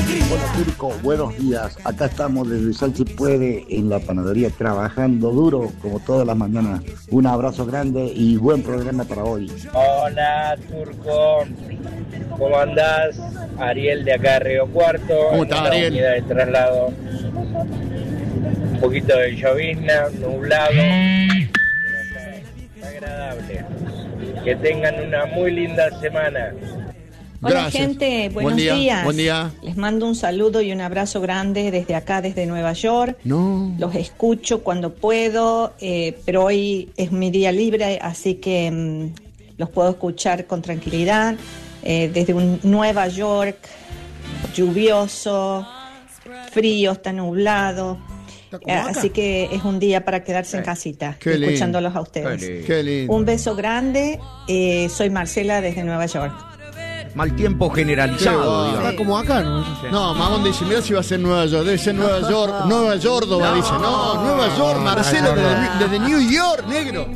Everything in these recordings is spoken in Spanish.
Hola Turco, buenos días. Acá estamos desde Salchi Puede en la panadería trabajando duro como todas las mañanas. Un abrazo grande y buen programa para hoy. Hola Turco, ¿cómo andás? Ariel de acá de Río Cuarto. ¿Cómo estás, Ariel? Unidad de traslado. Un poquito de llovizna, nublado. Está agradable. Que tengan una muy linda semana. Hola Gracias. gente, buenos Buen día, días. buen día. Les mando un saludo y un abrazo grande desde acá, desde Nueva York. No. Los escucho cuando puedo, pero hoy es mi día libre, así que los puedo escuchar con tranquilidad. Desde un Nueva York, lluvioso, frío, está nublado. Así que es un día para quedarse en casita, Qué lindo. escuchándolos a ustedes. Qué lindo. Un beso grande, soy Marcela desde Nueva York. Mal tiempo generalizado, Sí. digamos. Está como acá, ¿no? No, Mamón dice, mirá si va a ser Nueva York, debe ser Nueva York, Nueva York, dice, no, Nueva York, Marcelo desde New York, negro.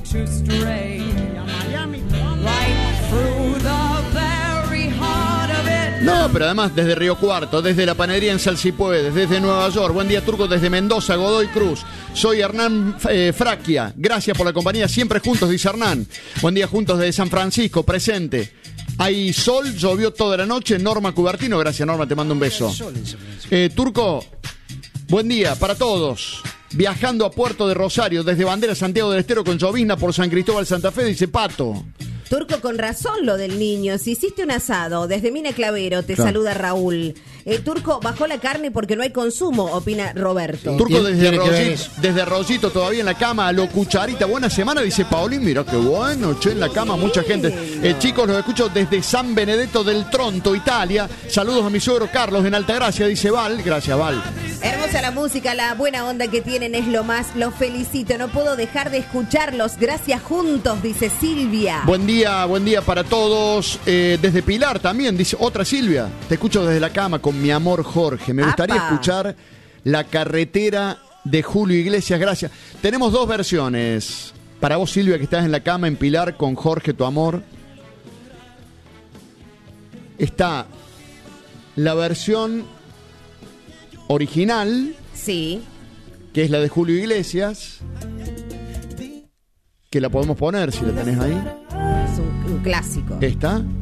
No, pero además desde Río Cuarto, desde la panadería en Salsipuedes, desde Nueva York. Buen día, Turco, desde Mendoza, Godoy Cruz. Soy Hernán Fraquia. Gracias por la compañía, siempre juntos, dice Hernán. Buen día, juntos desde San Francisco, presente. Hay sol, llovió toda la noche. Norma Cubertino, gracias Norma, te mando un beso. Turco, buen día para todos. Viajando a Puerto de Rosario, desde Bandera Santiago del Estero con llovizna por San Cristóbal Santa Fe, dice Pato. Turco, con razón lo del niño. Si hiciste un asado, desde Mina Clavero te saluda Raúl. Turco, bajó la carne porque no hay consumo, opina Roberto. Turco Tiene que ver eso. desde Rollito todavía en la cama, a lo cucharita. Buena semana, dice Paulín. Mira qué bueno, che, en la cama mucha gente. Chicos, los escucho desde San Benedetto del Tronto, Italia. Saludos a mi suegro Carlos en Altagracia, dice Val. Gracias, Val. Hermosa la música, la buena onda que tienen es lo más. Los felicito, no puedo dejar de escucharlos. Gracias juntos, dice Silvia. Buen día para todos. Desde Pilar también, dice otra Silvia. Te escucho desde la cama con mi amor Jorge. Me gustaría ¡Apa! escuchar La Carretera de Julio Iglesias. Gracias. Tenemos dos versiones. Para vos, Silvia, que estás en la cama en Pilar con Jorge, tu amor. Está la versión original, Sí. que es la de Julio Iglesias, que la podemos poner si la tenés ahí. Es un clásico. Esta.